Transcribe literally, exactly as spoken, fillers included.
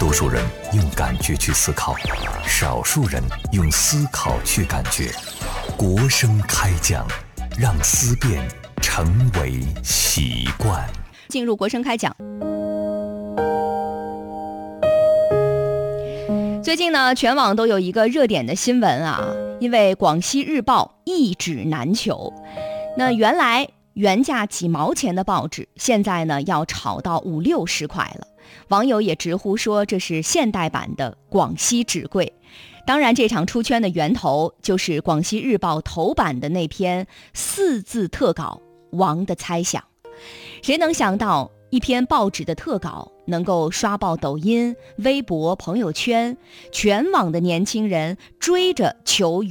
多数人用感觉去思考，少数人用思考去感觉。国声开讲，让思辨成为习惯。 进入国声开讲。最近呢，全网都有一个热点的新闻啊，因为广西日报一纸难求。那原来原价几毛钱的报纸，现在呢要炒到五六十块了。网友也直呼说这是现代版的广西纸贵。当然，这场出圈的源头就是广西日报头版的那篇四字特稿《王的猜想》。谁能想到一篇报纸的特稿能够刷爆抖音、微博、朋友圈，全网的年轻人追着求